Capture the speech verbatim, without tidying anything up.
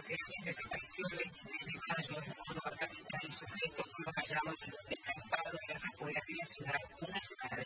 Alguien desapareció el veintitrés de mayo en Córdoba capital y sus restos fueron hallados descampados en las afueras de la ciudad. Una